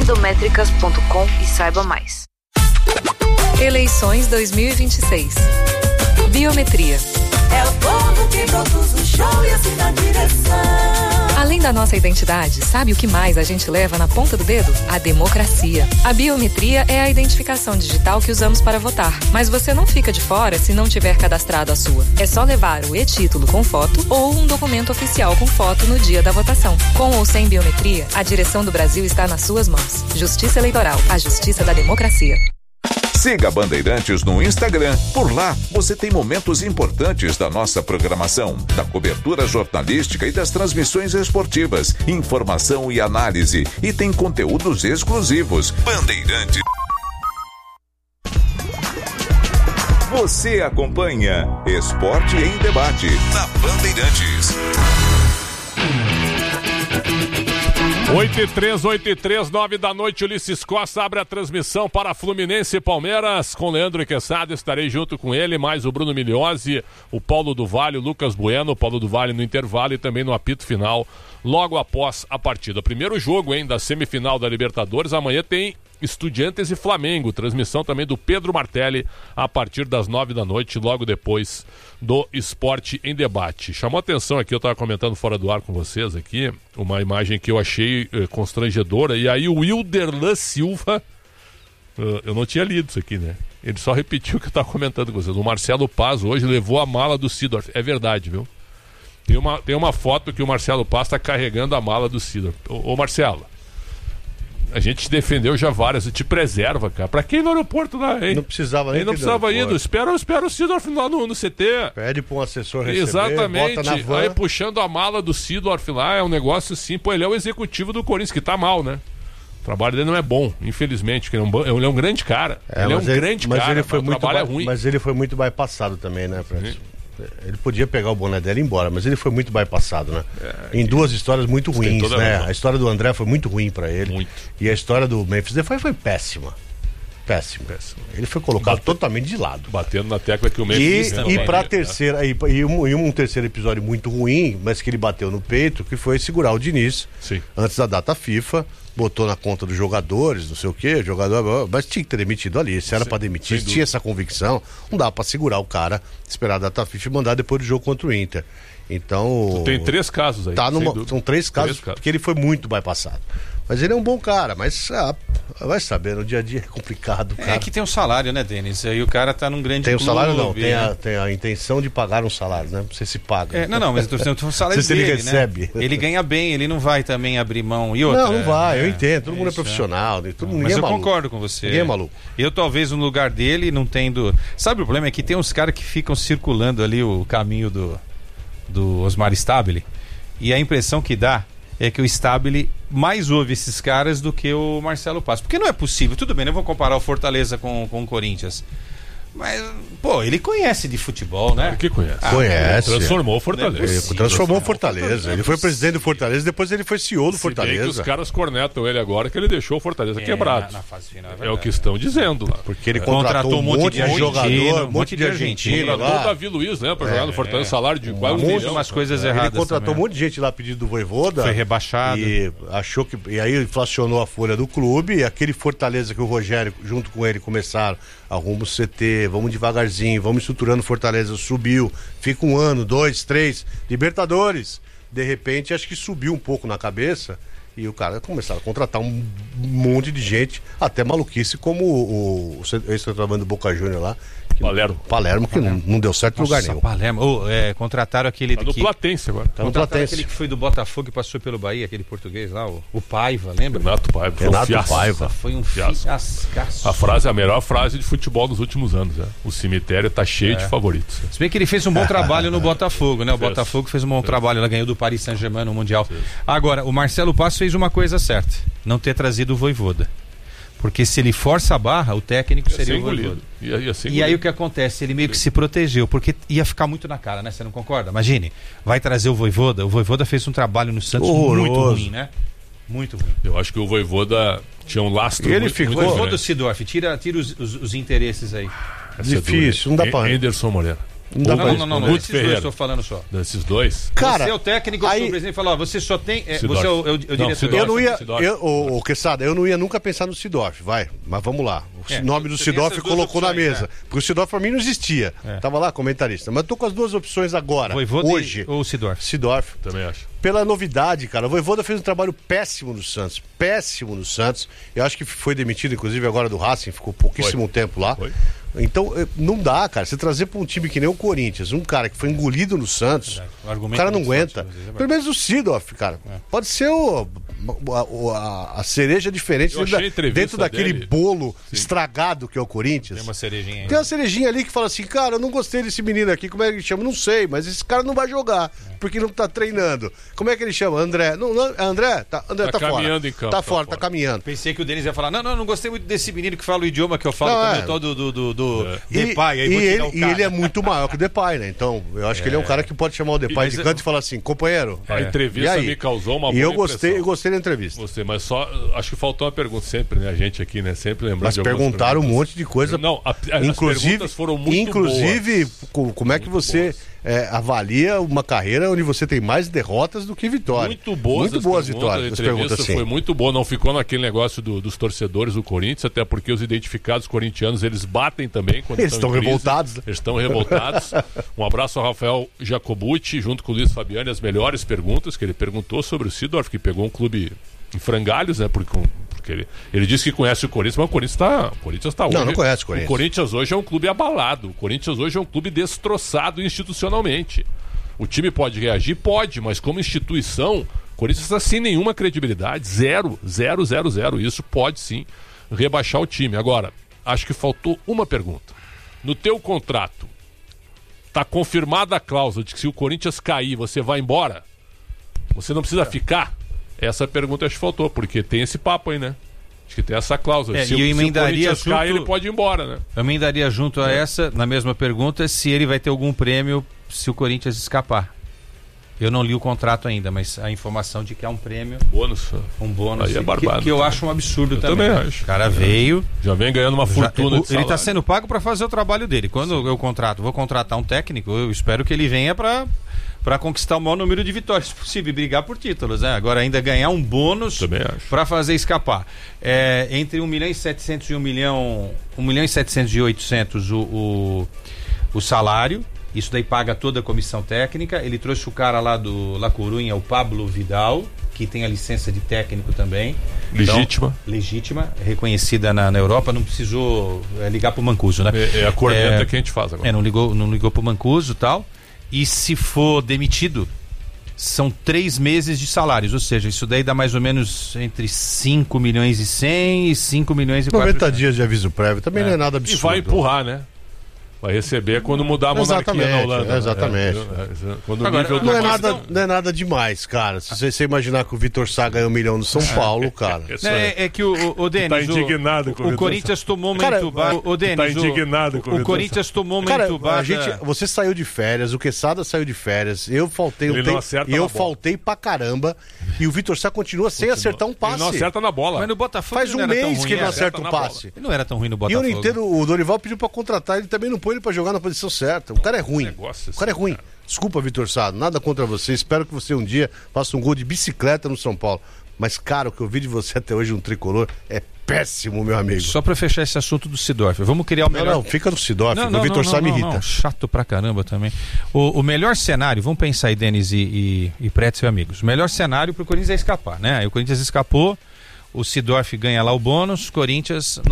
Vendométricas.com e saiba mais. Eleições 2026. Biometria. É o povo que produz o show e assim na direção. Além da nossa identidade, sabe o que mais a gente leva na ponta do dedo? A democracia. A biometria é a identificação digital que usamos para votar. Mas você não fica de fora se não tiver cadastrado a sua. É só levar o e-título com foto ou um documento oficial com foto no dia da votação. Com ou sem biometria, a direção do Brasil está nas suas mãos. Justiça Eleitoral, a justiça da democracia. Siga Bandeirantes no Instagram. Por lá, você tem momentos importantes da nossa programação, da cobertura jornalística e das transmissões esportivas, informação e análise. E tem conteúdos exclusivos. Bandeirantes. Você acompanha Esporte em Debate na Bandeirantes. 8:03, 9 da noite, Ulisses Costa abre a transmissão para Fluminense e Palmeiras com Leandro Quesada, estarei junto com ele, mais o Bruno Migliozzi, o Paulo do Vale, o Lucas Bueno, o Paulo do Vale no intervalo e também no apito final, logo após a partida. Primeiro jogo, da semifinal da Libertadores, amanhã tem Estudiantes e Flamengo, transmissão também do Pedro Martelli a partir das 9 da noite, logo depois do Esporte em Debate. Chamou atenção aqui, eu estava comentando fora do ar com vocês aqui, uma imagem que eu achei constrangedora, e aí o Wilderlan Silva, eu não tinha lido isso aqui, né? Ele só repetiu o que eu estava comentando com vocês. O Marcelo Paz hoje levou a mala do Seedorf, é verdade, viu? Tem uma foto que o Marcelo Paz está carregando a mala do Seedorf. Ô Marcelo, a gente te defendeu já várias, te preserva, cara. Pra quem no aeroporto lá, hein? Não precisava nem. Não precisava ir. Espera o Seedorf lá no CT. Pede pra um assessor receber. Exatamente. Bota na van. Aí puxando a mala do Seedorf lá, é um negócio assim. Pô, ele é o executivo do Corinthians, que tá mal, né? O trabalho dele não é bom, infelizmente. Ele é um grande cara. Ele é um grande cara. Ele foi o trabalho é ruim. Mas ele foi muito bypassado também, né, Fred? Ele podia pegar o boné dela e ir embora, mas ele foi muito bypassado, né? Em duas histórias muito ruins, né? A história do André foi muito ruim pra ele. Muito. E a história do Memphis Depay foi péssima. Péssimo. Ele foi colocado totalmente de lado. Batendo na tecla que o Memphis... E pra terceira... E um terceiro episódio muito ruim, mas que ele bateu no peito, que foi segurar o Diniz. Sim. Antes da data FIFA. Botou na conta dos jogadores, não sei o que, mas tinha que ter demitido ali. Se era pra demitir, tinha essa convicção, não dá pra segurar o cara, esperar a data FIFA e mandar depois do jogo contra o Inter. Então. Tem 3 casos aí. São 3 casos, porque ele foi muito bypassado. Mas ele é um bom cara, mas vai saber, no dia a dia é complicado, cara. É que tem um salário, né, Denis? Aí o cara tá num grande clube. Tem o salário não, né? tem a intenção de pagar um salário, né? Não sei se paga. Não, mas o salário se dele, ele recebe. Né? Ele ganha bem, ele não vai também abrir mão. E outra, não vai, eu entendo, todo mundo é profissional, todo mundo mas eu maluco. concordo com você. Ninguém é maluco. Eu talvez no lugar dele não tendo... Sabe o problema? É que tem uns caras que ficam circulando ali o caminho do Osmar Stabile, e a impressão que dá é que o Stabile mais ouve esses caras do que o Marcelo Paz. Porque não é possível. Tudo bem, não vou comparar o Fortaleza com o Corinthians. Mas, pô, ele conhece de futebol, né? Que conhece. Conhece. Transformou o Fortaleza. Ele transformou o Fortaleza. Ele foi presidente do Fortaleza, depois ele foi CEO do Fortaleza. Se bem que os caras cornetam ele agora, que ele deixou o Fortaleza quebrado. Na fase final, é o que estão dizendo lá. Porque ele contratou um monte de jogador, um monte de argentino. Contratou o Davi Luiz, né? Pra jogar no Fortaleza, salário de quase umas coisas erradas. Ele contratou um monte de gente lá a pedido do Vojvoda. Foi rebaixado. E achou que. E aí inflacionou a folha do clube. E aquele Fortaleza que o Rogério, junto com ele, começaram. Arruma o CT, vamos devagarzinho, vamos estruturando Fortaleza, subiu, fica 1 ano, 2, 3, Libertadores. De repente, acho que subiu um pouco na cabeça e o cara começaram a contratar um monte de gente, até maluquice, como o ex-centroavante do Boca Júnior lá. Palermo, que não deu certo em lugar nenhum. Palermo, contrataram aquele... Tá no Platense agora. Tá no Platense. Aquele que foi do Botafogo e passou pelo Bahia, aquele português lá, o Paiva, lembra? Renato Paiva. Foi um fiascaço. A melhor frase de futebol dos últimos anos, né? O cemitério tá cheio de favoritos. Se bem que ele fez um bom trabalho no Botafogo, né? O Botafogo fez um bom trabalho, ela ganhou do Paris Saint-Germain no Mundial. Agora, o Marcelo Paz fez uma coisa certa, não ter trazido o Vojvoda. Porque se ele força a barra, o técnico seria o Vojvoda. E aí o que acontece? Ele meio que se protegeu, porque ia ficar muito na cara, né? Você não concorda? Imagine, vai trazer o Vojvoda fez um trabalho no Santos muito ruim, né? Muito ruim. Eu acho que o Vojvoda tinha um lastro ele ficou. Vojvoda Seedorf, tira os interesses aí. Difícil, não dá pra... Anderson Moreira. Não. Guto Esses Ferreira. dois estou falando só. Desses dois? Cara, você é o técnico, aí... o presidente falou, você só tem... você Sidorf. é o diretor. Eu não ia, Sidorf. Quesada, eu não ia nunca pensar no Sidorf, mas vamos lá. O nome do você tem Sidorf essas duas colocou na opções, mesa. Porque o Sidorf pra mim não existia. Tava lá, comentarista. Mas tô com as duas opções agora. Voivoda hoje. ou Sidorf? Sidorf. Também acho. Pela novidade, cara. O Voivoda fez um trabalho péssimo no Santos. Eu acho que foi demitido, inclusive, agora do Racing. Ficou pouquíssimo tempo lá. Foi. Então, não dá, cara. Você trazer pra um time que nem o Corinthians, um cara que foi engolido no Santos, o cara não aguenta. Pelo menos o Sidorf, cara. Pode ser a cereja diferente dentro daquele bolo estragado que é o Corinthians. Tem uma cerejinha aí. Tem uma cerejinha ali que fala assim, cara, eu não gostei desse menino aqui, como é que ele chama? Não sei, mas esse cara não vai jogar, porque não tá treinando. Como é que ele chama? André? André tá caminhando fora. Em campo, tá fora, tá caminhando. Pensei que o Denis ia falar, não gostei muito desse menino que fala o idioma que eu falo também, todo do Depay. E ele é muito maior que o Depay, né? Então, eu acho que ele é um cara que pode chamar o Depay de canto e falar assim, companheiro. A entrevista me causou uma boa E eu impressão. gostei da entrevista. Gostei, mas só acho que faltou uma pergunta sempre, né? A gente aqui, né? Sempre lembrando Mas de algumas perguntaram um perguntas. monte de coisa. Não, as perguntas foram muito inclusive, boas. Como é que você avalia uma carreira onde você tem mais derrotas do que vitórias? Muito boas vitórias. A entrevista foi muito boa, não ficou naquele negócio dos torcedores do Corinthians, até porque os identificados corintianos, eles batem também quando eles estão revoltados. Eles estão revoltados. Um abraço ao Rafael Jacobucci, junto com o Luiz Fabiani, as melhores perguntas que ele perguntou sobre o Sidorf, que pegou um clube em frangalhos, né? Porque ele disse que conhece o Corinthians, mas o Corinthians está hoje. Não conhece o Corinthians. O Corinthians hoje é um clube abalado. O Corinthians hoje é um clube destroçado institucionalmente. O time pode reagir? Pode, mas como instituição, o Corinthians está sem nenhuma credibilidade. Zero. Isso pode sim rebaixar o time. Agora, acho que faltou uma pergunta. No teu contrato, está confirmada a cláusula de que se o Corinthians cair, você vai embora? Você não precisa ficar? Essa pergunta acho que faltou, porque tem esse papo aí, né? Acho que tem essa cláusula. Se o Corinthians cair, ele pode ir embora, né? Eu emendaria junto a essa, na mesma pergunta, se ele vai ter algum prêmio se o Corinthians escapar. Eu não li o contrato ainda, mas a informação de que há um prêmio. Bônus. Um bônus. Aí é barbado. Que eu acho um absurdo também. Também acho. O cara veio. Já vem ganhando uma fortuna de salário. Ele está sendo pago para fazer o trabalho dele. Quando eu vou contratar um técnico, eu espero que ele venha para conquistar o maior número de vitórias possível e brigar por títulos, né? Agora ainda ganhar um bônus para fazer escapar. Entre 1 milhão e 700 e 1 milhão e 700 e 800 o salário. Isso daí paga toda a comissão técnica. Ele trouxe o cara lá do La Coruña, o Pablo Vidal, que tem a licença de técnico também. Legítima, reconhecida na Europa. Não precisou ligar pro Mancuso, né? É a corneta que a gente faz agora. Não ligou pro Mancuso e tal. E se for demitido, são 3 meses de salários, ou seja, isso daí dá mais ou menos entre 5 milhões e 100 e 5 milhões e 400. 90 dias de aviso prévio, também não é nada absurdo. E vai empurrar, né? Vai receber quando mudar a monarquia na Holanda. Exatamente. Quando agora, não é nada demais, cara. Se você imaginar que o Vitor Sá ganhou 1 milhão no São Paulo, cara. É que o Denis, tá indignado com o Corinthians tomou uma entubada. O Denis, tá indignado com o Corinthians tomou uma entubada. Você saiu de férias, o Quesada saiu de férias, eu faltei um tempo, e eu faltei pra caramba. E o Vitor Sá continua sem acertar um passe. Ele não acerta na bola. Mas no Botafogo faz um mês que ele não acerta um passe. Ele não era tão ruim no Botafogo. E eu não entendo, o Dorival pediu pra contratar, ele também não põe ele pra jogar na posição certa. O cara é ruim. O cara é ruim. Desculpa, Vitor Sá, nada contra você. Espero que você um dia faça um gol de bicicleta no São Paulo. Mas, cara, o que eu vi de você até hoje, um tricolor, é péssimo, meu amigo. Só pra fechar esse assunto do Sidorf, vamos criar o melhor... Não, fica no Sidorf, o Vitor Sá me irrita. Não, chato pra caramba também. O melhor cenário, vamos pensar aí, Denis e Pretzel e amigos, o melhor cenário pro Corinthians é escapar, né? Aí o Corinthians escapou, o Sidorf ganha lá o bônus, Corinthians...